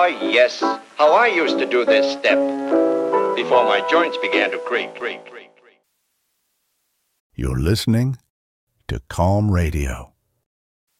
Oh, yes. How I used to do this step before my joints began to creak. You're listening to Calm Radio.